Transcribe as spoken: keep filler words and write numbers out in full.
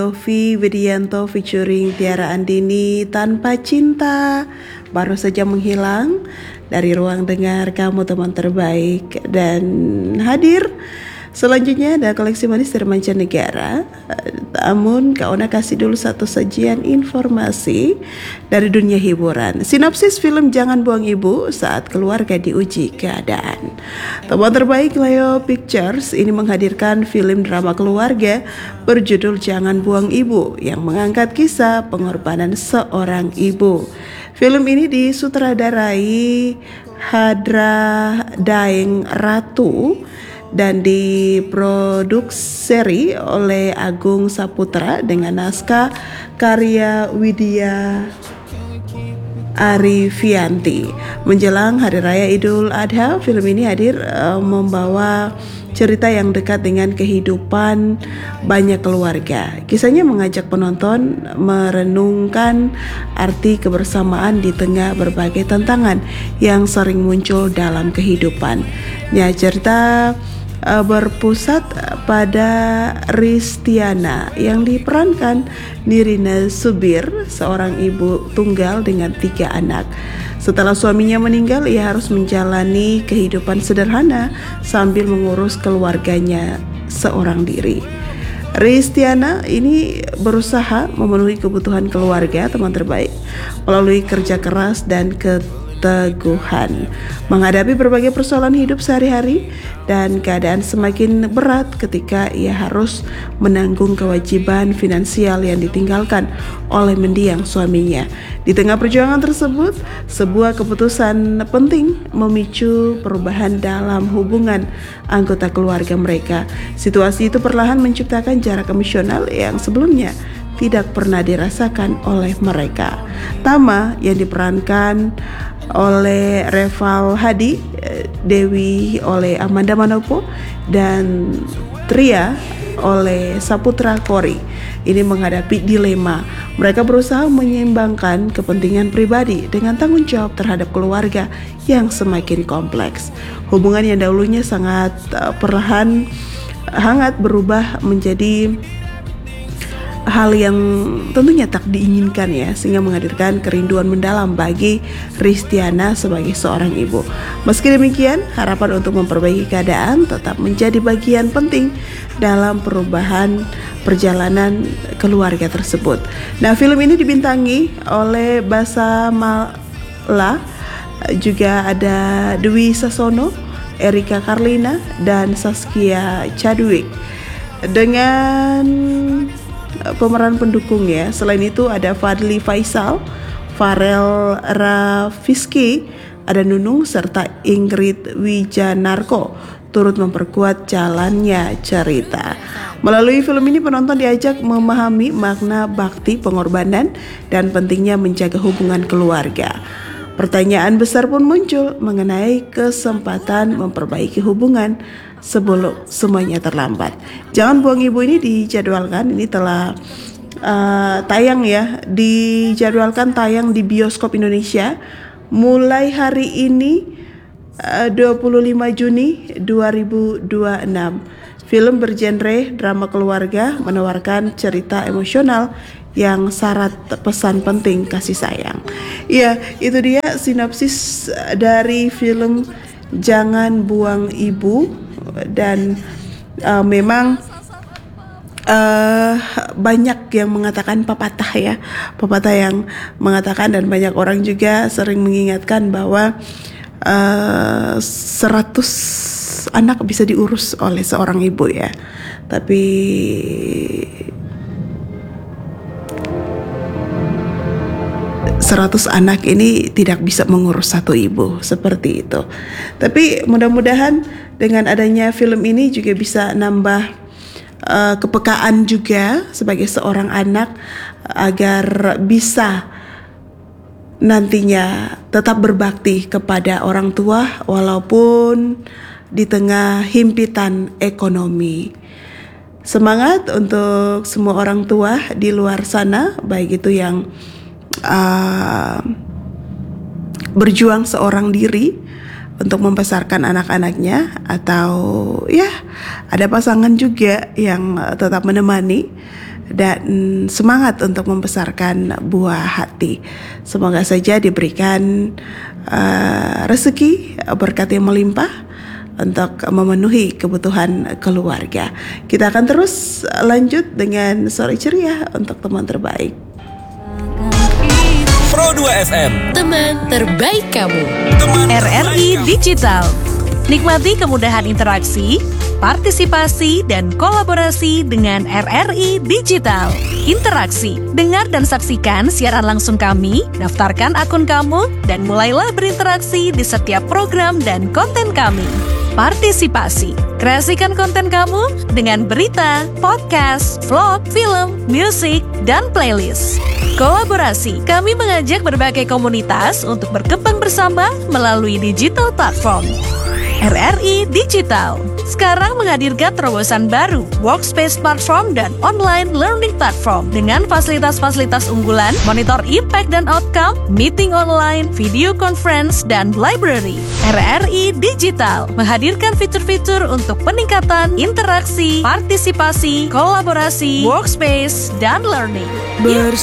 Yofi Widianto featuring Tiara Andini, Tanpa Cinta baru saja menghilang dari ruang dengar kamu teman terbaik. Dan hadir selanjutnya ada koleksi manis dari mancanegara. Namun Kak Ona kasih dulu satu sajian informasi dari dunia hiburan. Sinopsis film Jangan Buang Ibu saat keluarga diuji keadaan. Teman terbaik Leo Pictures ini menghadirkan film drama keluarga berjudul Jangan Buang Ibu yang mengangkat kisah pengorbanan seorang ibu. Film ini disutradarai Hadra Daeng Ratu dan diproduksi oleh Agung Saputra dengan naskah karya Widya Arifianti. Menjelang Hari Raya Idul Adha, film ini hadir uh, membawa cerita yang dekat dengan kehidupan banyak keluarga. Kisahnya mengajak penonton merenungkan arti kebersamaan di tengah berbagai tantangan yang sering muncul dalam kehidupan. Ya, cerita uh, berpusat pada Ristiana yang diperankan Nirina Subir, seorang ibu tunggal dengan tiga anak. Setelah suaminya meninggal, ia harus menjalani kehidupan sederhana sambil mengurus keluarganya seorang diri. Ristiana ini berusaha memenuhi kebutuhan keluarga teman terbaik melalui kerja keras dan keteguhan, menghadapi berbagai persoalan hidup sehari-hari dan keadaan semakin berat ketika ia harus menanggung kewajiban finansial yang ditinggalkan oleh mendiang suaminya. Di tengah perjuangan tersebut, sebuah keputusan penting memicu perubahan dalam hubungan anggota keluarga mereka. Situasi itu perlahan menciptakan jarak emosional yang sebelumnya tidak pernah dirasakan oleh mereka. Tama yang diperankan oleh Reval Hadi, Dewi oleh Amanda Manopo, dan Tria oleh Saputra Kori ini menghadapi dilema. Mereka berusaha menyeimbangkan kepentingan pribadi dengan tanggung jawab terhadap keluarga yang semakin kompleks. Hubungan yang dahulunya sangat uh, perlahan hangat berubah menjadi hal yang tentunya tak diinginkan ya, sehingga menghadirkan kerinduan mendalam bagi Ristiana sebagai seorang ibu. Meski demikian, harapan untuk memperbaiki keadaan tetap menjadi bagian penting dalam perubahan perjalanan keluarga tersebut. Nah, film ini dibintangi oleh Basa Mala, juga ada Dwi Sasono, Erika Karlina, dan Saskia Chadwick dengan pemeran pendukung ya. Selain itu ada Fadli Faisal, Farel Rafiski, ada Nunung serta Ingrid Wijanarko turut memperkuat jalannya cerita. Melalui film ini penonton diajak memahami makna bakti pengorbanan dan pentingnya menjaga hubungan keluarga. Pertanyaan besar pun muncul mengenai kesempatan memperbaiki hubungan sebelum semuanya terlambat. Jangan Buang Ibu ini dijadwalkan, ini telah uh, tayang ya, dijadwalkan tayang di bioskop Indonesia mulai hari ini uh, dua puluh lima Juni dua ribu dua puluh enam. Film bergenre drama keluarga menawarkan cerita emosional yang syarat pesan penting kasih sayang. Iya, itu dia sinopsis dari film Jangan Buang Ibu. Dan uh, memang uh, banyak yang mengatakan pepatah ya, pepatah yang mengatakan, dan banyak orang juga sering mengingatkan bahwa uh, seratus anak bisa diurus oleh seorang ibu ya, tapi seratus anak ini tidak bisa mengurus satu ibu, seperti itu. Tapi mudah-mudahan dengan adanya film ini juga bisa nambah uh, kepekaan juga sebagai seorang anak agar bisa nantinya tetap berbakti kepada orang tua walaupun di tengah himpitan ekonomi. Semangat untuk semua orang tua di luar sana, baik itu yang uh, berjuang seorang diri untuk membesarkan anak-anaknya, atau ya ada pasangan juga yang tetap menemani dan semangat untuk membesarkan buah hati. Semoga saja diberikan uh, rezeki, berkat yang melimpah untuk memenuhi kebutuhan keluarga. Kita akan terus lanjut dengan sore ceria untuk teman terbaik. Pro dua F M, teman terbaik kamu. Teman R R I terbaik kamu. Digital. Nikmati kemudahan interaksi, partisipasi, dan kolaborasi dengan R R I Digital. Interaksi, dengar dan saksikan siaran langsung kami, daftarkan akun kamu, dan mulailah berinteraksi di setiap program dan konten kami. Partisipasi, kreasikan konten kamu dengan berita, podcast, vlog, film, musik, dan playlist. Kolaborasi, kami mengajak berbagai komunitas untuk berkembang bersama melalui digital platform. R R I Digital sekarang menghadirkan terobosan baru, workspace platform dan online learning platform dengan fasilitas-fasilitas unggulan, monitor impact dan outcome, meeting online, video conference, dan library. R R I Digital menghadirkan fitur-fitur untuk peningkatan interaksi, partisipasi, kolaborasi, workspace, dan learning.